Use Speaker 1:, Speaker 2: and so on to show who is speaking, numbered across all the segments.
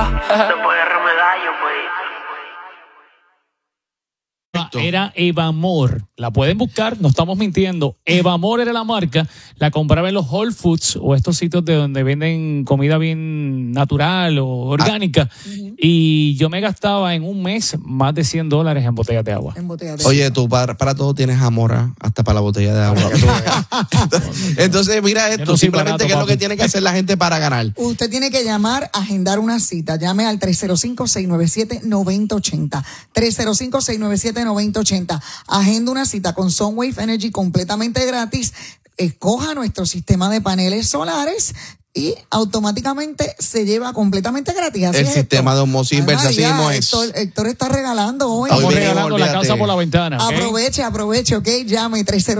Speaker 1: Después de Remedallo, pues.
Speaker 2: Era Evamor, la pueden buscar, no estamos mintiendo. Evamor era la marca, la compraba en los Whole Foods o estos sitios de donde venden comida bien natural o orgánica. Y yo me gastaba en un mes más de $100 en botellas de agua.
Speaker 3: Oye, tú para todo tienes amor, hasta para la botella de agua. Entonces, mira esto,
Speaker 2: no soy
Speaker 3: simplemente
Speaker 2: barato,
Speaker 3: qué es lo
Speaker 2: papi.
Speaker 3: que tiene que hacer la gente para ganar.
Speaker 4: Usted tiene que llamar, agendar una cita. Llame al 305-697-9080. 305-697-9080. Agenda una cita con Sunwave Energy completamente gratis. Escoja nuestro sistema de paneles solares y automáticamente se lleva completamente gratis. Así
Speaker 3: El
Speaker 4: es,
Speaker 3: sistema
Speaker 4: Héctor.
Speaker 3: de osmosis inversa, así mismo es.
Speaker 4: Héctor está regalando hoy.
Speaker 2: Estamos
Speaker 3: Hoy venimos,
Speaker 2: regalando la
Speaker 3: olvídate.
Speaker 2: casa por la ventana. ¿ok?
Speaker 4: Aproveche, ¿ok? Llame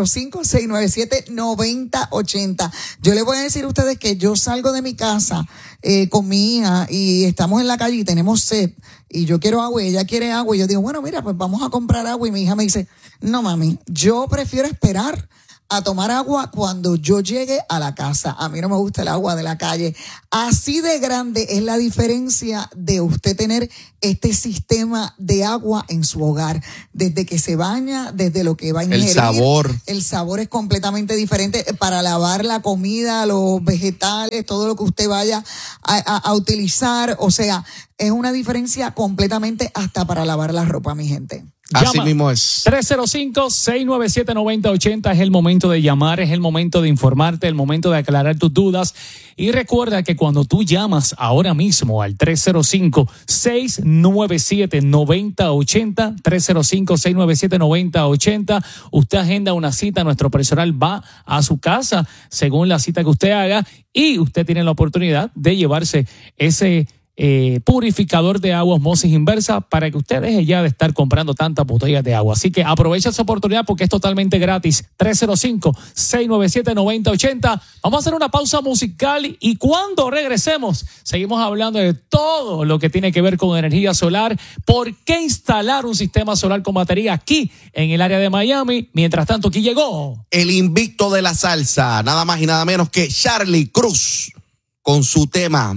Speaker 4: 305-697-9080. Yo le voy a decir a ustedes que yo salgo de mi casa con mi hija y estamos en la calle y tenemos sed y yo quiero agua y ella quiere agua y yo digo, bueno, mira, pues vamos a comprar agua y mi hija me dice, no mami, yo prefiero esperar a tomar agua cuando yo llegue a la casa. A mí no me gusta el agua de la calle. Así de grande es la diferencia de usted tener este sistema de agua en su hogar. Desde que se baña, desde lo que va a ingerir.
Speaker 3: El sabor.
Speaker 4: El sabor es completamente diferente para lavar la comida, los vegetales, todo lo que usted vaya a utilizar. O sea, es una diferencia completamente hasta para lavar la ropa, mi gente.
Speaker 3: Así
Speaker 2: Llama.
Speaker 3: mismo es.
Speaker 2: 305-697-9080 es el momento de llamar, es el momento de informarte, el momento de aclarar tus dudas. Y recuerda que cuando tú llamas ahora mismo al 305-697-9080, 305-697-9080, usted agenda una cita, nuestro personal va a su casa según la cita que usted haga y usted tiene la oportunidad de llevarse ese purificador de agua osmosis inversa para que usted deje ya de estar comprando tantas botellas de agua. Así que aprovecha esa oportunidad porque es totalmente gratis. 305-697-9080. Vamos a hacer una pausa musical y cuando regresemos seguimos hablando de todo lo que tiene que ver con energía solar. ¿Por qué instalar un sistema solar con batería aquí en el área de Miami? Mientras tanto, aquí llegó
Speaker 3: El invicto de la salsa, nada más y nada menos que Charlie Cruz con su tema